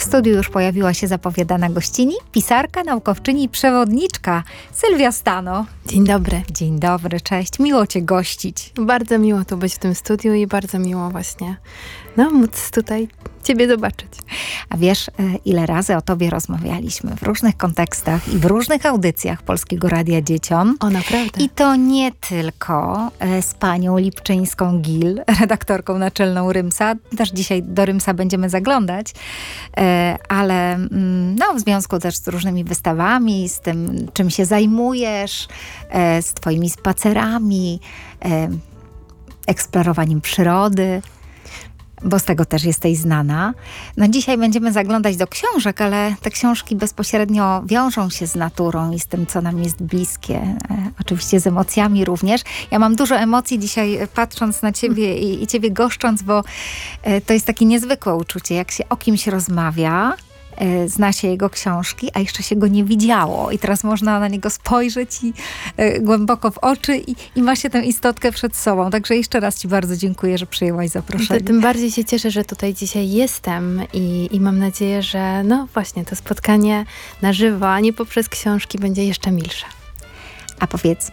studiu już pojawiła się zapowiadana gościni, pisarka, naukowczyni i przewodniczka Sylwia Stano. Dzień dobry. Dzień dobry, cześć. Miło Cię gościć. Bardzo miło tu być w tym studiu i bardzo miło właśnie móc tutaj Ciebie zobaczyć. A wiesz, ile razy o Tobie rozmawialiśmy w różnych kontekstach i w różnych audycjach Polskiego Radia Dzieciom. O, naprawdę? I to nie tylko z panią Lipczyńską-Gil, redaktorką naczelną Rymsa. Też dzisiaj do Rymsa będziemy zaglądać, ale w związku też z różnymi wystawami, z tym, czym się zajmujesz, z Twoimi spacerami, eksplorowaniem przyrody, bo z tego też jesteś znana. Dzisiaj będziemy zaglądać do książek, ale te książki bezpośrednio wiążą się z naturą i z tym, co nam jest bliskie. Oczywiście z emocjami również. Ja mam dużo emocji dzisiaj patrząc na Ciebie i Ciebie goszcząc, bo to jest takie niezwykłe uczucie, jak się o kimś rozmawia, zna się jego książki, a jeszcze się go nie widziało. I teraz można na niego spojrzeć i głęboko w oczy i ma się tę istotkę przed sobą. Także jeszcze raz Ci bardzo dziękuję, że przyjęłaś zaproszenie. Tym bardziej się cieszę, że tutaj dzisiaj jestem i mam nadzieję, że właśnie to spotkanie na żywo, a nie poprzez książki będzie jeszcze milsze. A powiedz,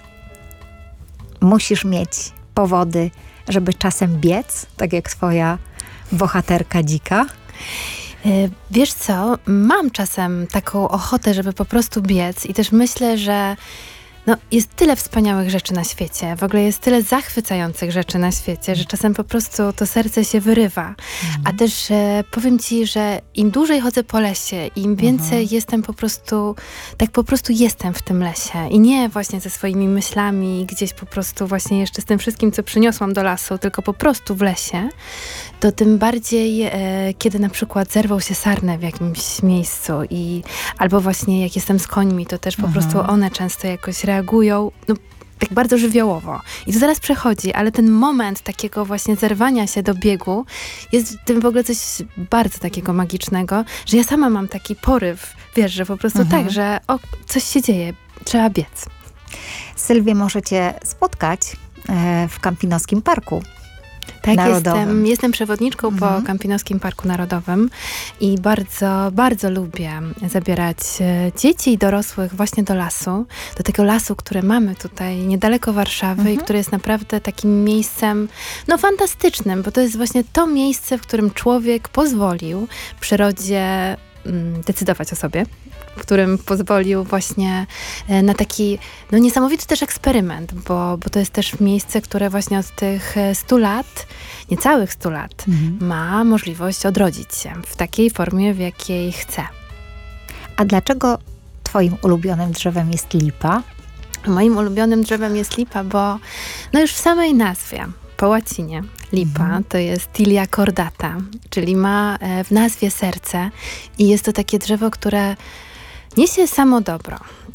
musisz mieć powody, żeby czasem biec, tak jak twoja bohaterka dzika? Wiesz co, mam czasem taką ochotę, żeby po prostu biec i też myślę, że jest tyle wspaniałych rzeczy na świecie, w ogóle jest tyle zachwycających rzeczy na świecie, że czasem po prostu to serce się wyrywa. A też powiem Ci, że im dłużej chodzę po lesie, im więcej jestem po prostu jestem w tym lesie. I nie właśnie ze swoimi myślami, gdzieś po prostu właśnie jeszcze z tym wszystkim, co przyniosłam do lasu, tylko po prostu w lesie, to tym bardziej, kiedy na przykład zerwał się sarnę w jakimś miejscu albo właśnie jak jestem z końmi, to też po prostu one często jakoś reagują, tak bardzo żywiołowo. I to zaraz przechodzi, ale ten moment takiego właśnie zerwania się do biegu jest w tym w ogóle coś bardzo takiego magicznego, że ja sama mam taki poryw, wiesz, że po prostu tak, że coś się dzieje, trzeba biec. Sylwię możecie spotkać w Kampinoskim Parku Narodowym. Jestem przewodniczką po Kampinoskim Parku Narodowym i bardzo, bardzo lubię zabierać dzieci i dorosłych właśnie do lasu, do tego lasu, który mamy tutaj niedaleko Warszawy i który jest naprawdę takim miejscem fantastycznym, bo to jest właśnie to miejsce, w którym człowiek pozwolił przyrodzie decydować o sobie, w którym pozwolił właśnie na taki niesamowity też eksperyment, bo to jest też miejsce, które właśnie od tych 100 lat, niecałych 100 lat, ma możliwość odrodzić się w takiej formie, w jakiej chce. A dlaczego twoim ulubionym drzewem jest lipa? Moim ulubionym drzewem jest lipa, bo już w samej nazwie, po łacinie, lipa to jest Tilia cordata, czyli ma w nazwie serce i jest to takie drzewo, które niesie samo dobro.